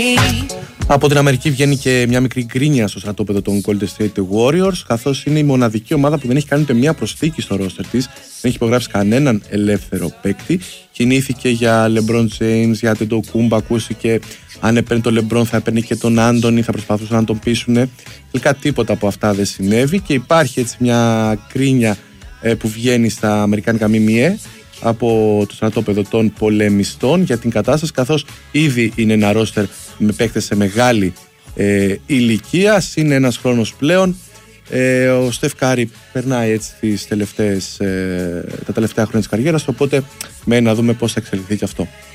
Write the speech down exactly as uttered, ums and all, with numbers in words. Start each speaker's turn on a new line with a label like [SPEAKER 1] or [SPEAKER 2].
[SPEAKER 1] Από την Αμερική βγαίνει και μια μικρή γκρίνια στο στρατόπεδο των Golden State Warriors, καθώς είναι η μοναδική ομάδα που δεν έχει κάνει ούτε μια προσθήκη στο ρόστερ της, δεν έχει υπογράψει κανέναν ελεύθερο παίκτη. Κινήθηκε για LeBron James, για Antetokounmpo, ακούστηκε αν έπαιρνε τον LeBron θα έπαιρνε και τον Άντονι, θα προσπαθούσαν να τον πείσουν. Τελικά τίποτα από αυτά δεν συνέβη και υπάρχει έτσι μια γκρίνια ε, που βγαίνει στα αμερικάνικα ΜΜΕ από το στρατόπεδο των πολεμιστών για την κατάσταση, καθώς ήδη είναι ένα ρόστερ με παίκτες σε μεγάλη ε, ηλικία, συν ένας χρόνος πλέον. Ε, ο Στεφ Κάρι περνάει έτσι τις τελευταίες, ε, τα τελευταία χρόνια της καριέρας, οπότε μένει να δούμε πώς θα εξελιχθεί και αυτό.